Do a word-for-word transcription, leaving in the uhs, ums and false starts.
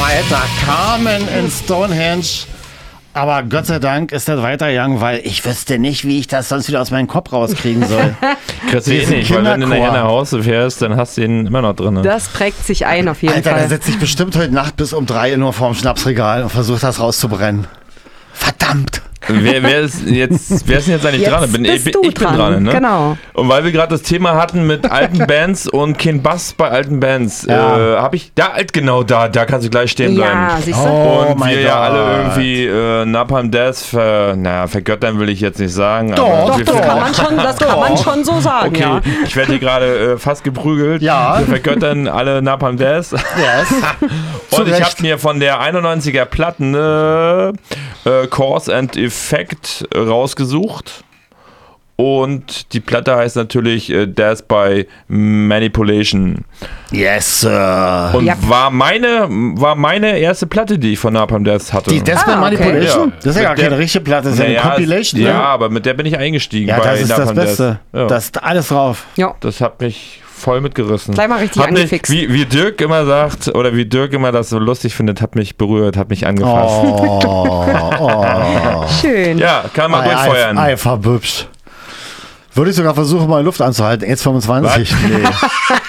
Alter, Carmen in Stonehenge. Aber Gott sei Dank ist das weitergegangen, weil ich wüsste nicht, wie ich das sonst wieder aus meinem Kopf rauskriegen soll. Kriegst du eh nicht, weil wenn du nachher nach Hause fährst, dann hast du ihn immer noch drin. Ne? Das prägt sich ein auf jeden Alter, Fall. Alter, da sitze ich bestimmt heute Nacht bis um drei Uhr vorm Schnapsregal und versuche das rauszubrennen. Verdammt! Wer, wer, ist jetzt, wer ist denn jetzt eigentlich jetzt dran? Bin, bist ich, du ich bin dran, dran, ne? Genau. Und weil wir gerade das Thema hatten mit alten Bands und kein Bass bei alten Bands, ja. äh, habe ich da halt genau da, da kannst du gleich stehen bleiben. Ja, siehst du? Oh, und wir ja alle irgendwie äh, Napalm Death ver, naja, vergöttern will ich jetzt nicht sagen. Doch, aber doch, wir Das doch. kann man schon, das kann man schon so sagen, Okay, ja. ich werde hier gerade äh, fast geprügelt. Ja. Wir vergöttern alle Napalm Death. Yes. Und ich Recht. habe mir von der einundneunziger Platten äh, äh, Cause and Effect rausgesucht. Und die Platte heißt natürlich äh, Death by Manipulation. Yes, Sir. Und Ja. war meine war meine erste Platte, die ich von Napalm Death hatte. Die Death by Ah, okay. Manipulation? Ja. Das ist ja gar Mit der- keine richtige Platte, das ist ja eine Naja, Compilation. Ja, ne? aber mit der bin ich eingestiegen. Ja, bei das ist das Napalm Beste. Death. Ja. Das ist alles drauf. Ja. Das hat mich voll mitgerissen. Gleich mal richtig hat mich, angefixt. wie, wie Dirk immer sagt, oder wie Dirk immer das so lustig findet, hat mich berührt, hat mich angefasst. Oh, oh. Schön. Ja, kann man durchfeuern. Ei, ei, verbübscht. Würde ich sogar versuchen, mal Luft anzuhalten. Jetzt fünfundzwanzig. Was? Nee.